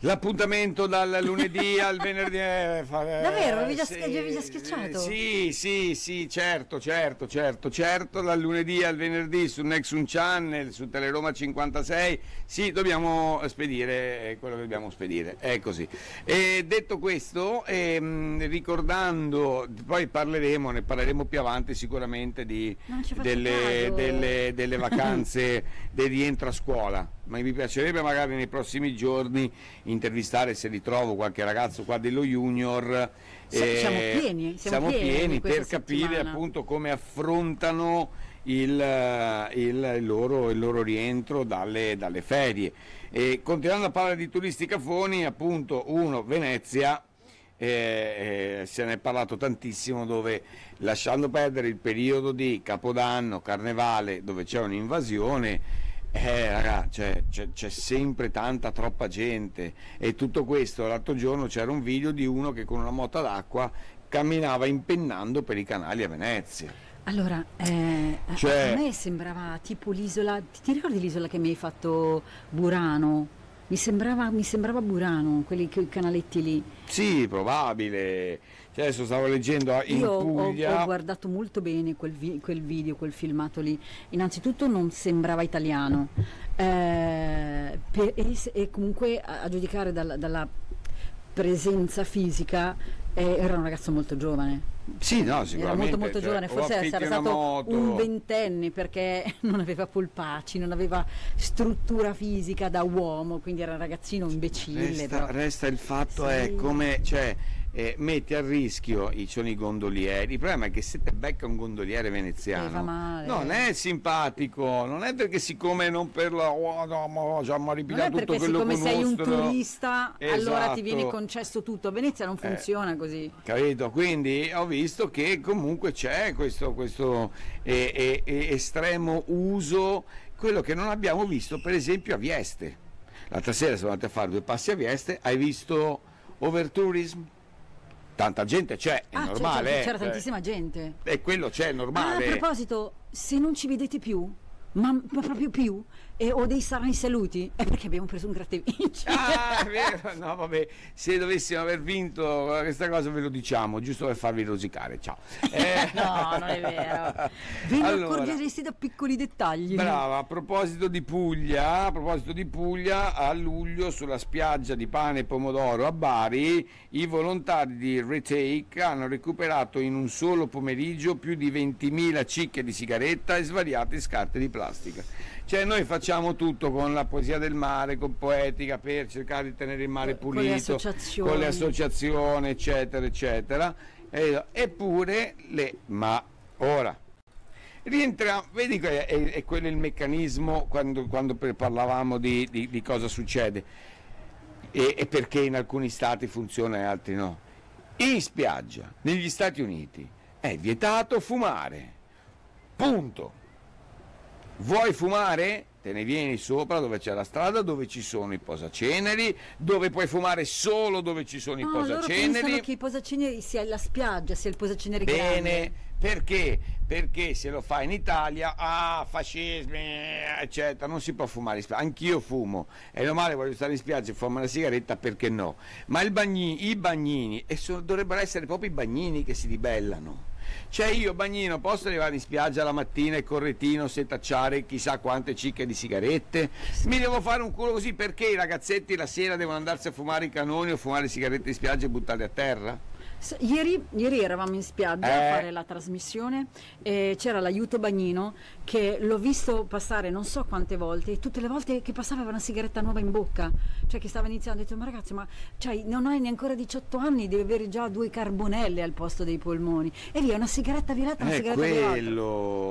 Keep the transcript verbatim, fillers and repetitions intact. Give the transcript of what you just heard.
L'appuntamento dal lunedì al venerdì. Eh, fa, eh, Davvero? Avevi già, sì, avevi già schiacciato? Sì, sì, sì, certo, certo, certo, certo, dal lunedì al venerdì su Nexun Channel, su Teleroma cinquantasei, sì, dobbiamo spedire quello che dobbiamo spedire, è così. E detto questo, ehm, ricordando, poi parleremo, ne parleremo più avanti sicuramente di, delle, delle, delle vacanze, del rientro a scuola, ma mi piacerebbe magari nei prossimi giorni intervistare, se ritrovo qualche ragazzo qua dello junior, eh, siamo pieni, siamo, siamo pieni, pieni per capire settimana. appunto come affrontano il, il, il, loro, il loro rientro dalle, dalle ferie. E continuando a parlare di turisticafoni, appunto uno, Venezia, eh, eh, se ne è parlato tantissimo, dove lasciando perdere il periodo di Capodanno, Carnevale, dove c'è un'invasione, Eh raga, c'è, c'è, c'è sempre tanta, troppa gente, e tutto questo. L'altro giorno c'era un video di uno che con una moto d'acqua camminava impennando per i canali a Venezia. Allora, eh, cioè, a me sembrava tipo l'isola, ti ricordi l'isola che mi hai fatto, Burano? Mi sembrava, mi sembrava Burano, quelli, quei canaletti lì. Sì, probabile. Cioè, adesso stavo leggendo in Io Puglia. Ho, ho guardato molto bene quel, vi, quel video, quel filmato lì. Innanzitutto non sembrava italiano, eh, per, e, e comunque a, a giudicare dalla, dalla presenza fisica, eh, era un ragazzo molto giovane. Sì, no, sicuramente. Era molto molto cioè, giovane, forse sarà stato moto. un ventenne, perché non aveva polpacci, non aveva struttura fisica da uomo, quindi era un ragazzino imbecille. Resta, resta il fatto, sì. È come, cioè, eh, metti a rischio i, sono i gondolieri. Il problema è che se te becca un gondoliere veneziano, fa male. Non è simpatico, non è perché siccome non per la oh, no, ma già mi ha ripigliato tutto quello che siccome sei un conoscono. turista, Esatto. Allora ti viene concesso tutto. A Venezia non funziona eh, così. Capito? Quindi ho visto che comunque c'è questo, questo eh, eh, estremo uso, quello che non abbiamo visto per esempio a Vieste. L'altra sera siamo andati a fare due passi a Vieste, hai visto overtourism? Tanta gente c'è, è ah, normale. C'era, c'era eh. tantissima gente. E quello c'è, è normale. Ah, a proposito, se non ci vedete più, ma, ma proprio più, e ho dei strani saluti, è perché abbiamo preso un gratta e vinci. Ah, è vero, no vabbè, se dovessimo aver vinto questa cosa ve lo diciamo, giusto per farvi rosicare, ciao. Eh. No, non è vero. Ve ne allora, accorgeresti da piccoli dettagli. Brava, a proposito di Puglia, a proposito di Puglia, a luglio sulla spiaggia di Pane e Pomodoro a Bari, i volontari di Retake hanno recuperato in un solo pomeriggio più di ventimila cicche di sigaretta e svariate scarpe di plastica. Cioè noi facciamo tutto con la poesia del mare, con Poetica, per cercare di tenere il mare pulito, con le associazioni, con le associazioni eccetera eccetera, e, eppure le ma ora rientriamo, vedi che è, è quello il meccanismo quando, quando parlavamo di, di, di cosa succede e, e perché in alcuni stati funziona e altri no. In spiaggia negli Stati Uniti è vietato fumare, punto. Vuoi fumare? Te ne vieni sopra dove c'è la strada, dove ci sono i posaceneri, dove puoi fumare solo dove ci sono no, i posaceneri. Loro pensano che i posaceneri sia la spiaggia, sia il posacenere Bene, grande. Perché? Perché se lo fai in Italia, ah, fascismi, eccetera, non si può fumare in spiaggia. Anch'io fumo, è normale, voglio stare in spiaggia e fumare una sigaretta, perché no? Ma il bagni, i bagnini, e so, dovrebbero essere proprio i bagnini che si ribellano. Cioè io bagnino posso arrivare in spiaggia la mattina e corretino setacciare chissà quante cicche di sigarette? Mi devo fare un culo così? Perché i ragazzetti la sera devono andarsi a fumare i canoni o fumare sigarette in spiaggia e buttarle a terra? Ieri, ieri eravamo in spiaggia eh. a fare la trasmissione e c'era l'aiuto bagnino che l'ho visto passare non so quante volte, e tutte le volte che passava aveva una sigaretta nuova in bocca, cioè che stava iniziando, ho detto ma ragazzi, ma cioè, non hai neanche ancora diciotto anni, devi avere già due carbonelle al posto dei polmoni, e via una sigaretta violetta, una è sigaretta quello,